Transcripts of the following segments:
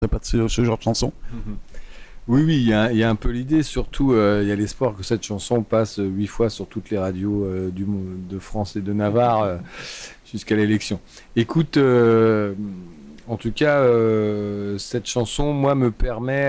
pas de ce genre de chanson. Oui, oui, il y a un peu l'idée, surtout il y a l'espoir que cette chanson passe 8 fois sur toutes les radios de France et de Navarre jusqu'à l'élection. Écoute, en tout cas, cette chanson, moi, me permet...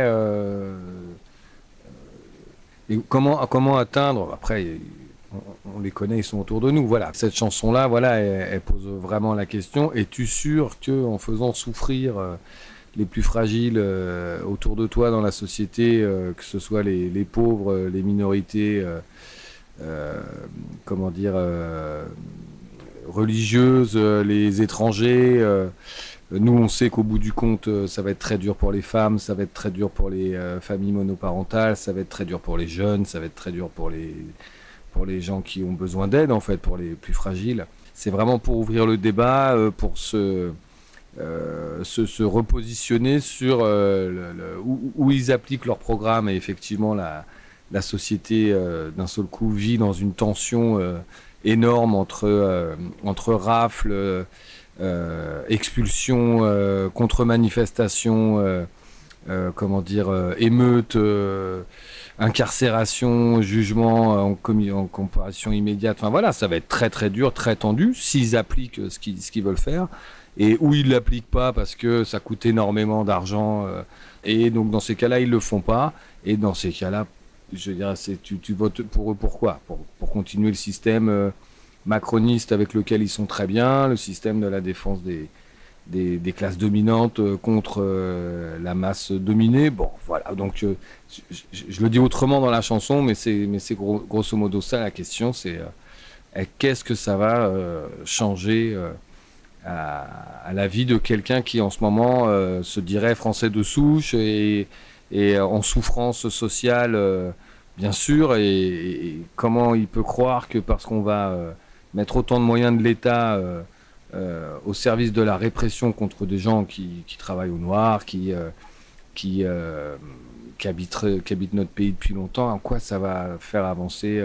et comment atteindre... Après, on les connaît, ils sont autour de nous. Voilà, cette chanson-là, voilà, elle pose vraiment la question. Es-tu sûr qu'en faisant souffrir... les plus fragiles autour de toi dans la société, que ce soit les pauvres, les minorités, euh, comment dire, religieuses, les étrangers. Nous, on sait qu'au bout du compte, ça va être très dur pour les femmes, ça va être très dur pour les familles monoparentales, ça va être très dur pour les jeunes, ça va être très dur pour les gens qui ont besoin d'aide, en fait, pour les plus fragiles. C'est vraiment pour ouvrir le débat, pour se repositionner sur où ils appliquent leur programme. Et effectivement, la société, d'un seul coup, vit dans une tension énorme entre rafles, expulsions, contre-manifestations, comment dire, émeutes, incarcération, jugement en comparution immédiate. Enfin voilà, ça va être très très dur, très tendu s'ils appliquent ce qu'ils veulent faire. Et où ils ne l'appliquent pas parce que ça coûte énormément d'argent. Et donc dans ces cas-là, ils ne le font pas. Et dans ces cas-là, je dirais, tu votes pour eux pourquoi pour continuer le système macroniste avec lequel ils sont très bien, le système de la défense des classes dominantes contre la masse dominée. Bon, voilà. Donc je le dis autrement dans la chanson, mais c'est grosso modo ça la question. C'est qu'est-ce que ça va changer à la vie de quelqu'un qui en ce moment se dirait français de souche et en souffrance sociale, bien sûr, et comment il peut croire que parce qu'on va mettre autant de moyens de l'État au service de la répression contre des gens qui travaillent au noir, qui, habitent notre pays depuis longtemps, en quoi ça va faire avancer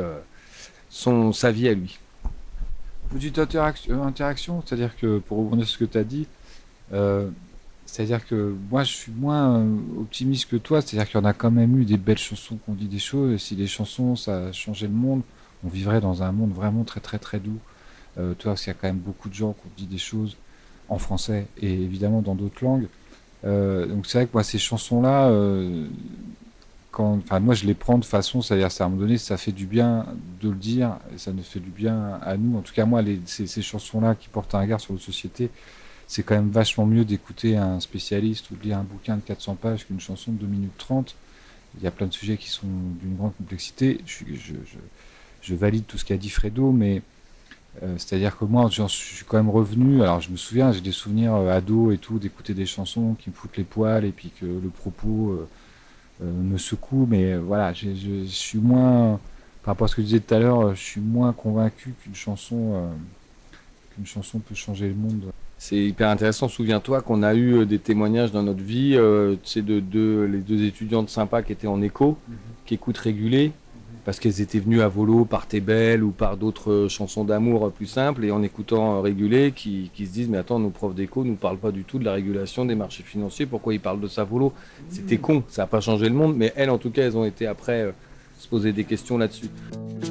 sa vie à lui. Petite interaction, c'est-à-dire que pour rebondir sur ce que tu as dit, euh, c'est-à-dire que moi je suis moins optimiste que toi, c'est-à-dire qu'il y en a quand même eu des belles chansons qui ont dit des choses, et si les chansons ça changeait le monde, on vivrait dans un monde vraiment très très très doux. Toi, parce qu'il y a quand même beaucoup de gens qui ont dit des choses en français et évidemment dans d'autres langues. Donc c'est vrai que moi ces chansons-là, enfin moi je les prends de façon, c'est-à-dire à un moment donné ça fait du bien de le dire et ça nous fait du bien à nous. En tout cas moi ces chansons-là qui portent un regard sur la société, c'est quand même vachement mieux d'écouter un spécialiste ou de lire un bouquin de 400 pages qu'une chanson de 2 minutes 30. Il y a plein de sujets qui sont d'une grande complexité. Je valide tout ce qu'a dit Fredo, mais c'est-à-dire que moi je suis quand même revenu, alors je me souviens, j'ai des souvenirs ado et tout, d'écouter des chansons qui me foutent les poils et puis que le propos me secoue, mais voilà, je suis moins, par rapport à ce que je disais tout à l'heure, je suis moins convaincu qu'une chanson peut changer le monde. C'est hyper intéressant. Souviens-toi qu'on a eu des témoignages dans notre vie, tu sais, les deux étudiantes sympas qui étaient en écho, qui écoutent Régulé, parce qu'elles étaient venues à volo par T'es belle ou par d'autres chansons d'amour plus simples, et en écoutant Régulé, qui se disent mais attends, nos profs d'éco nous parlent pas du tout de la régulation des marchés financiers, pourquoi ils parlent de ça volo? C'était con, ça n'a pas changé le monde, mais elles en tout cas, elles ont été après se poser des questions là-dessus.